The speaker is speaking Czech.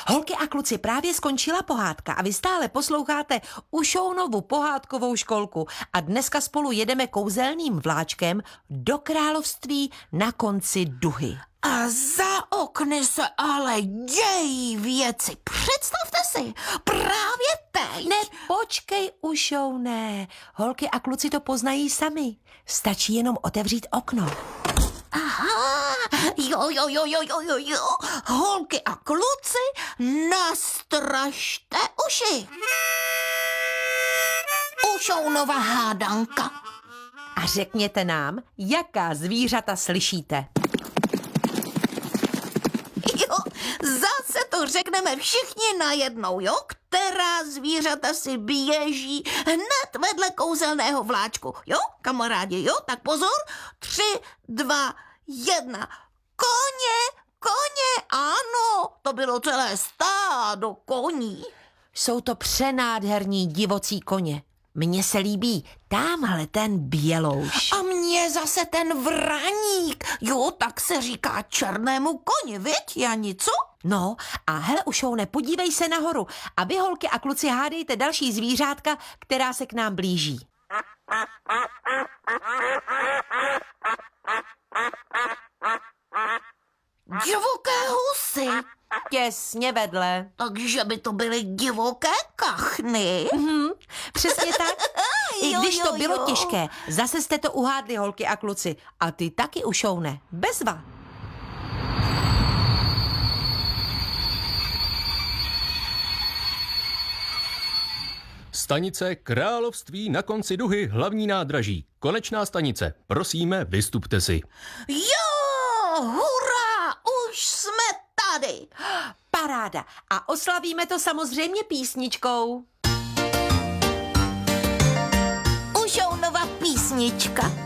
Holky a kluci, právě skončila pohádka a vy stále posloucháte Ušounovu pohádkovou školku a dneska spolu jedeme kouzelným vláčkem do království na konci duhy. A za okny se ale dějí věci. Představte si, právě teď. Ne, počkej, Ušouné. Holky a kluci to poznají sami. Stačí jenom otevřít okno. Aha, jo. Holky a kluci, nastražte uši. Ušounova hádanka. A řekněte nám, jaká zvířata slyšíte. Jo, zase to řekneme všichni najednou, jo? Která zvířata si běží hned vedle kouzelného vláčku, jo? Kamarádi, jo? Tak pozor, 3, 2, 1. Koně, ano, to bylo celé stádo koní. Jsou to přenádherní divocí koně. Mně se líbí támhle ten bělouš. A mně zase ten vraník. Jo, tak se říká černému koni, viď, Jani, co? No a hele, Ušoune, podívej se nahoru a vy, holky a kluci, hádejte další zvířátka, která se k nám blíží. Divoké husy. Těsně vedle. Takže by to byly divoké kachny. Přesně tak. I když to bylo těžké, zase jste to uhádli, holky a kluci. A ty taky, Ušoune. Bezva. Stanice Království na konci duhy, hlavní nádraží. Konečná stanice. Prosíme, vystupte si. Jo, hurá, už jsme tady. Paráda. A oslavíme to samozřejmě písničkou. Ušounova písnička.